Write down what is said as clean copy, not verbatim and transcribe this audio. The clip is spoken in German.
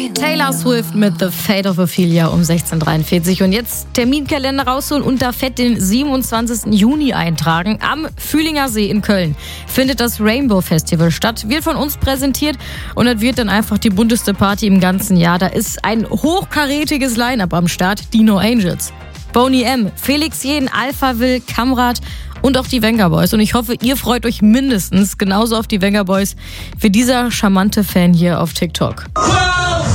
Taylor Swift mit The Fate of Ophelia um 16:43. Und jetzt Terminkalender rausholen und da fett den 27. Juni eintragen. Am Fühlinger See in Köln findet das Rainbow Festival statt. Wird von uns präsentiert und das wird dann einfach die bunteste Party im ganzen Jahr. Da ist ein hochkarätiges Line-Up am Start. Die No Angels, Boney M, Felix Jähn, Alphaville, Kamrat und auch die Venga Boys. Und ich hoffe, ihr freut euch mindestens genauso auf die Venga Boys wie dieser charmante Fan hier auf TikTok.